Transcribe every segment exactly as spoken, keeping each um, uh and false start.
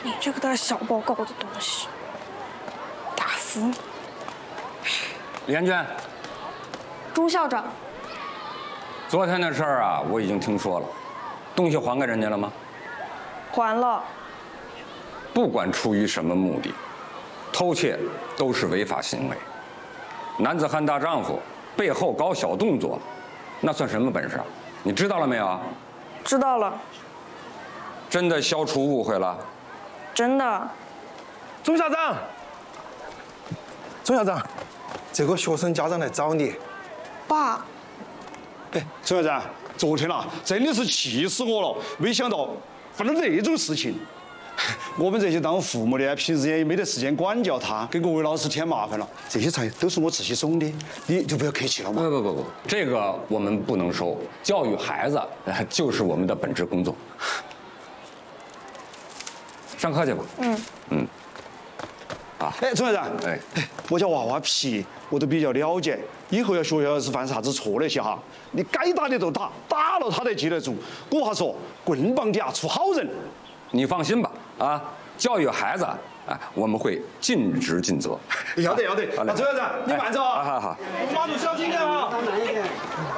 你这个带小报告的东西，打服你！ 李彦娟， 钟校长， 昨天的事儿啊，我已经听说了，东西还给人家了吗？ 还了。 不管出于什么目的，偷窃都是违法行为。男子汉大丈夫，背后搞小动作，那算什么本事啊？你知道了没有？ 知道了。 真的消除误会了？ 真的。 钟校长，钟校长，这个学生家长来找你。 爸。 哎，钟校长，昨天啊，真的是气死我了！没想到发生那种事情。我们这些当父母的，平时也没得时间管教他，给各位老师添麻烦了。这些菜都是我自己送的，你就不要客气了嘛。 不不不不，这个我们不能收。教育孩子就是我们的本职工作。上课去吧。嗯嗯。啊， 哎，钟校长， 哎哎，我家娃娃皮，我都比较了解。以后要学校要是犯啥子错那些哈，你该打的都打，打了他才记得住。古话说，棍棒底下出好人。 你放心吧，啊，教育孩子，啊，我们会尽职尽责。 要得要得，那钟校长，你慢着啊。 好好好。 马路小心点啊。 慢一点。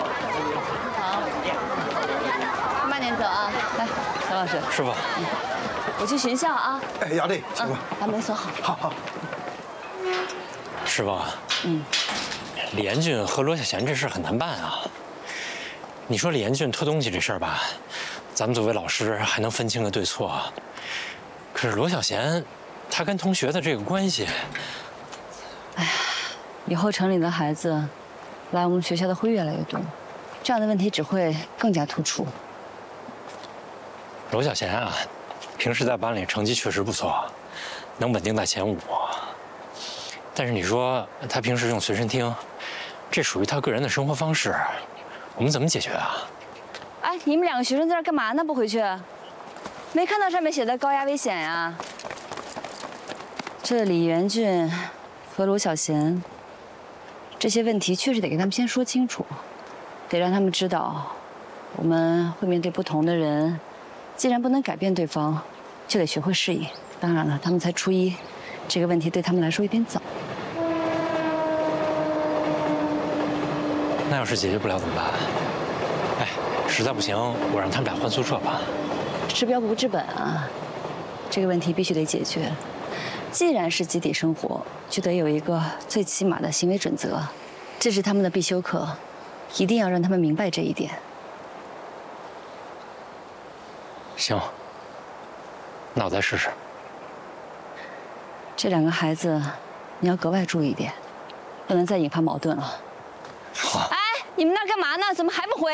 好，慢点走啊。来，张老师。 师傅。 我去学校啊。 哎，要得，师傅。 把门锁好。 好好。 师傅。嗯。李延俊和罗小贤这事很难办啊。你说李延俊偷东西这事儿吧？咱们作为老师还能分清个对错，可是罗小贤，他跟同学的这个关系， 哎呀，以后城里的孩子来我们学校的会越来越多，这样的问题只会更加突出。 罗小贤啊，平时在班里成绩确实不错，能稳定在前五。但是你说他平时用随身听，这属于他个人的生活方式，我们怎么解决啊？ 哎，你们两个学生在这干嘛呢？不回去？没看到上面写的高压危险呀？这李元俊和罗小贤这些问题确实得跟他们先说清楚，得让他们知道，我们会面对不同的人，既然不能改变对方，就得学会适应。当然了，他们才初一，这个问题对他们来说有点早。 那要是解决不了怎么办？哎，实在不行，我让他们俩换宿舍吧。 治标不治本啊，这个问题必须得解决。既然是集体生活，就得有一个最起码的行为准则，这是他们的必修课，一定要让他们明白这一点。 行，那我再试试。 这两个孩子，你要格外注意点，不能再引发矛盾了。 好。 哎，你们那儿干嘛呢？怎么还不回？